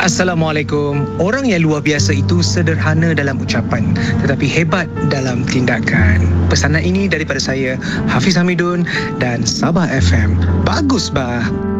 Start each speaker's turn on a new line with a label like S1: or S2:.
S1: Assalamualaikum. Orang yang luar biasa itu sederhana dalam ucapan tetapi hebat dalam tindakan. Pesanan ini daripada saya, Hafiz Hamidun dan Sabah FM. Bagus bah.